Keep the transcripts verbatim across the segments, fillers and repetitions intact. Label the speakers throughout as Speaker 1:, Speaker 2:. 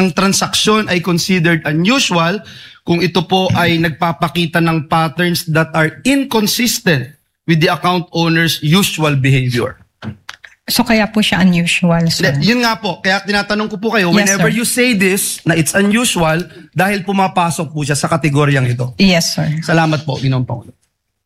Speaker 1: ang transaksyon ay considered unusual kung ito po ay nagpapakita ng patterns that are inconsistent with the account owner's usual behavior.
Speaker 2: So kaya po siya unusual, sir?
Speaker 1: Le, yun nga po, kaya tinatanong ko po kayo,
Speaker 2: Yes,
Speaker 1: whenever
Speaker 2: sir.
Speaker 1: you say this, na it's unusual, dahil pumapasok po siya sa kategoryang ito.
Speaker 2: Yes, sir.
Speaker 1: Salamat po, Ginoong Pangulo.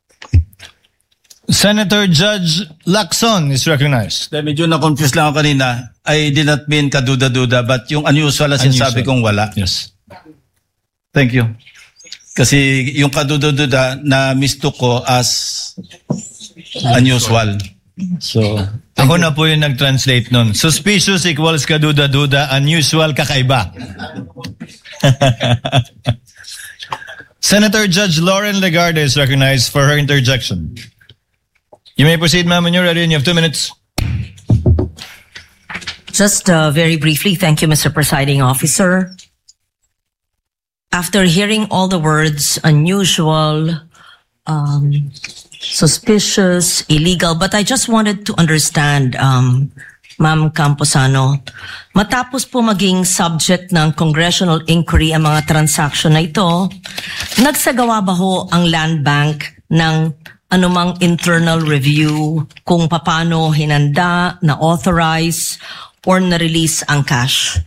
Speaker 3: Senator Judge Lacson is recognized.
Speaker 4: Dahil medyo na-confuse lang ako kanina. I did not mean kaduda-duda, but yung unusual na sinasabi kong wala.
Speaker 3: Yes.
Speaker 4: Thank you. Kasi yung kaduda-duda na mistook ko as unusual. So,
Speaker 3: Ako na po yung nag-translate nun. Suspicious equals kaduda-duda, unusual kakaiba. Senator Judge Lauren Legarde is recognized for her interjection. You may proceed, ma'am, when you're ready, and you have two minutes.
Speaker 5: Just uh, very briefly, thank you, Mister Presiding Officer. After hearing all the words unusual, um, suspicious, illegal, but I just wanted to understand, um, Ma'am Camposano, matapos po maging subject ng congressional inquiry ang mga transaction na ito, nagsagawa ba ho ang Land Bank ng anumang internal review kung paano hinanda, na-authorize, or na-release ang cash?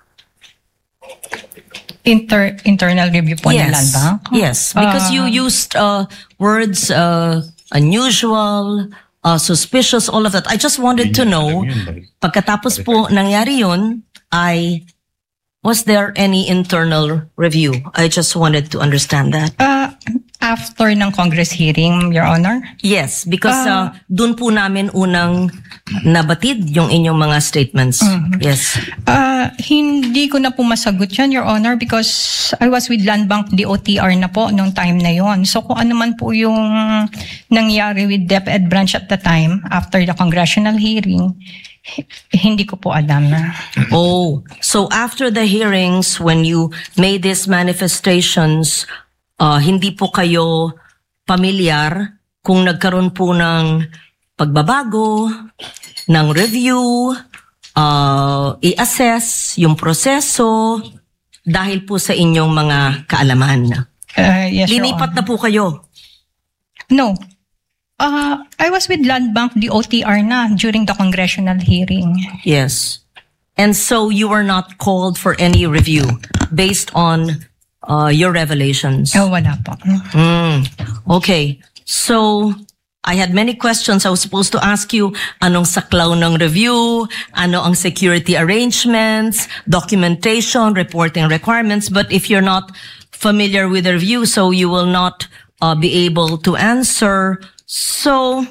Speaker 2: Inter internal review po ng Land Bank?
Speaker 5: Yes, because
Speaker 2: Uh,
Speaker 5: you used uh, words uh, unusual, uh, suspicious, all of that. I just wanted to know, pagkatapos po nangyari yun, ay, was there any internal review? I just wanted to understand that.
Speaker 2: Uh, after ng Congress hearing, Your Honor?
Speaker 5: Yes, because
Speaker 2: Ah.
Speaker 5: uh, dun po namin unang nabatid yung inyong mga statements. Yes.
Speaker 2: Uh, hindi ko na po masagot yan, Your Honor, because I was with Land Bank D O T R na po nung time na yon. So kung ano man po yung nangyari with DepEd branch at the time, after the congressional hearing, h- hindi ko po alam.
Speaker 5: Oh, so after the hearings, when you made these manifestations, uh, hindi po kayo pamilyar kung nagkaroon po ng pagbabago, ng review, uh, i-assess yung proseso dahil po sa inyong mga kaalaman.
Speaker 2: Uh, yes, Your
Speaker 5: Linipat
Speaker 2: Honor.
Speaker 5: na po kayo.
Speaker 2: No. Uh, I was with Land Bank D O T R na during the congressional hearing.
Speaker 5: Yes. And so you were not called for any review based on uh, your revelations.
Speaker 2: Oh, wala po.
Speaker 5: Mm, okay. So, I had many questions. I was supposed to ask you, anong saklaw ng review, ano ang security arrangements, documentation, reporting requirements. But if you're not familiar with the review, so you will not uh, be able to answer. So,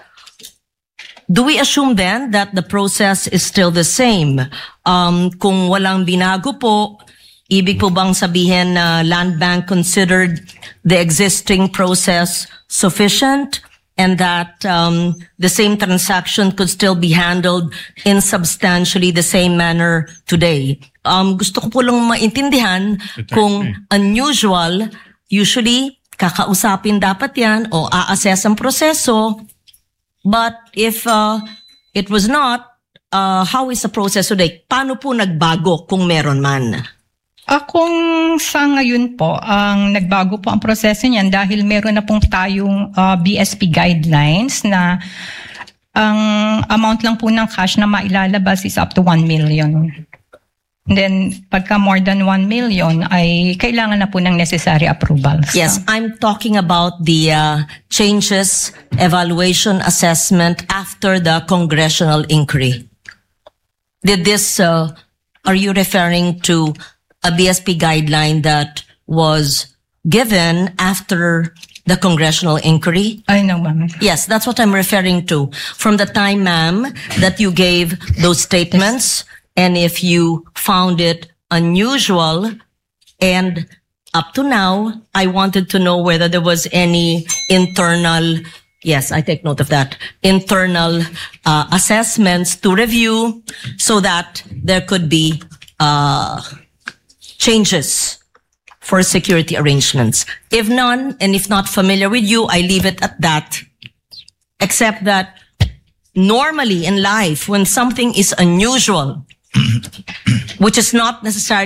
Speaker 5: do we assume then that the process is still the same? Um, kung walang binago po, ibig po bang sabihin na Land Bank considered the existing process sufficient and that um, the same transaction could still be handled in substantially the same manner today? Um, gusto ko po lang maintindihan kung unusual, usually kakausapin dapat yan o a-assess ang proseso. But if uh, it was not, uh, how is the process today? Paano po nagbago kung meron man?
Speaker 2: Akong sa ngayon po, ang nagbago po ang proseso niyan dahil meron na pong tayong uh, B S P guidelines na ang amount lang po ng cash na mailalabas is up to one million. Then, pagka more than one million, ay kailangan na po ng necessary approvals.
Speaker 5: Yes, I'm talking about the uh, changes, evaluation, assessment after the congressional inquiry. Did this, uh, are you referring to a B S P guideline that was given after the congressional inquiry?
Speaker 2: I know, ma'am.
Speaker 5: Yes, that's what I'm referring to. From the time, ma'am, that you gave those statements, and if you found it unusual, and up to now, I wanted to know whether there was any internal, yes, I take note of that, internal uh, assessments to review so that there could be uh, changes for security arrangements. If none, and if not familiar with you, I leave it at that. Except that normally in life, when something is unusual, which is not necessarily